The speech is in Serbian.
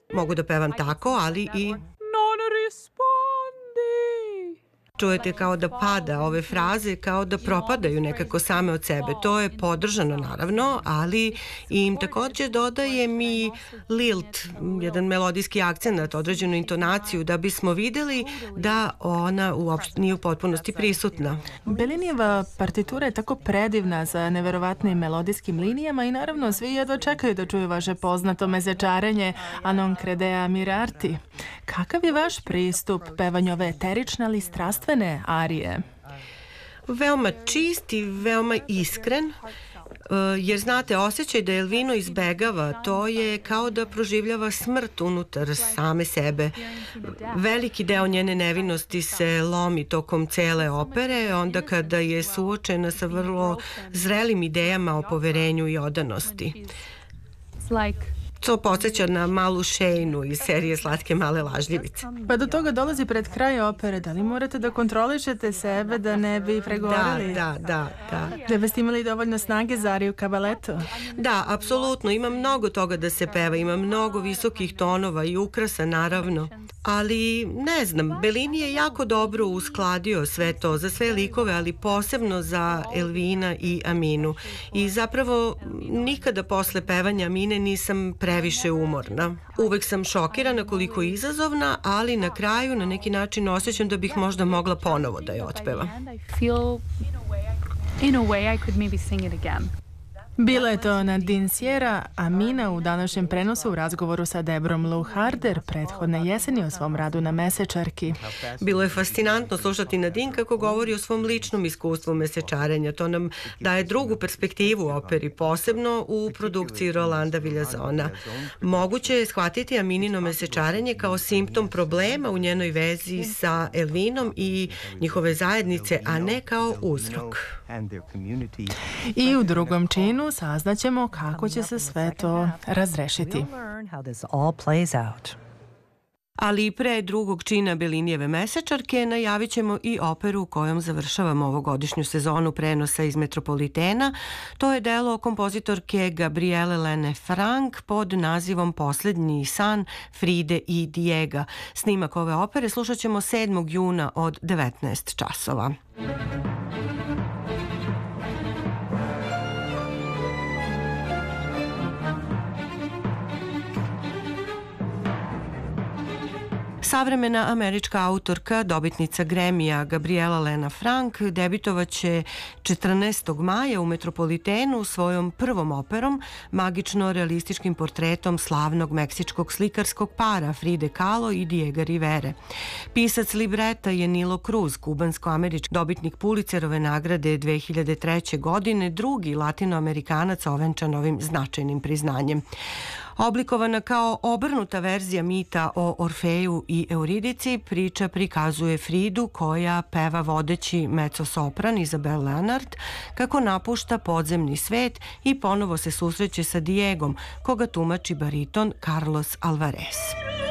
Mogu da pevam tako, ali i čujete kao da pada ove fraze, kao da propadaju nekako same od sebe. To je podržano naravno, ali im takođe dodajem i lilt, jedan melodijski akcenat, određenu intonaciju, da bismo videli da ona uopšte nije u potpunosti prisutna. Bellinijeva partitura je tako predivna sa neverovatnim melodijskim linijama i naravno svi jedva čekaju da čuju vaše poznato mesečarenje A non credea mirarti. Kakav je vaš pristup pevanju ove eterične ali strastvene arije? Veoma čist i veoma iskren, jer znate, osjećaj da Elvino izbegava, to je kao da proživljava smrt unutar same sebe. Veliki deo njene nevinosti se lomi tokom cele opere, onda kada je suočena sa vrlo zrelim idejama o poverenju i odanosti. To podsjeća na malu Šejnu iz serije Slatke male lažljivice. Pa do toga dolazi pred kraj opere. Da li morate da kontrolišete sebe da ne bi pregorili? Da. Da biste imali dovoljno snage za ariju kabaletu? Da, apsolutno. Ima mnogo toga da se peva. Ima mnogo visokih tonova i ukrasa, naravno. Ali, ne znam, Bellini je jako dobro uskladio sve to za sve likove, ali posebno za Elvina i Aminu. I zapravo nikada posle pevanja Amine nisam previše umorna. Uvek sam šokirana koliko je izazovna, ali na kraju na neki način osjećam da bih možda mogla ponovo da je otpevam. Bila je to Nadine Sierra, Amina u današnjem prenosu u razgovoru sa Debrom Lou Harder prethodne jeseni o svom radu na mesečarki. Bilo je fascinantno slušati Nadine kako govori o svom ličnom iskustvu mesečarenja. To nam daje drugu perspektivu u operi, posebno u produkciji Rolanda Villazona. Moguće je shvatiti Aminino mesečarenje kao simptom problema u njenoj vezi sa Elvinom i njihove zajednice, a ne kao uzrok. I u drugom činu saznaćemo kako će se sve to razrešiti. Ali pre drugog čina Bellinijeve mesečarke najavit ćemo i operu kojom završavamo ovogodišnju sezonu prenosa iz Metropolitena. To je delo kompozitorke Gabriele Lene Frank pod nazivom Poslednji san Fride i Diega. Snimak ove opere slušat ćemo 7. juna od 19 časova. Savremena američka autorka, dobitnica Grammy-a Gabriela Lena Frank debitovaće 14. maja u Metropolitenu svojom prvom operom, magično-realističkim portretom slavnog meksičkog slikarskog para Fride Kahlo i Diega Rivere. Pisac libreta je Nilo Cruz, kubansko-američki dobitnik Pulitzerove nagrade 2003. godine, drugi latinoamerikanac ovenčan ovim značajnim priznanjem. Oblikovana kao obrnuta verzija mita o Orfeju i Euridici, priča prikazuje Fridu koja peva vodeći mezzo-sopran Isabel Leonard kako napušta podzemni svet i ponovo se susreće sa Diegom, koga tumači bariton Carlos Alvarez.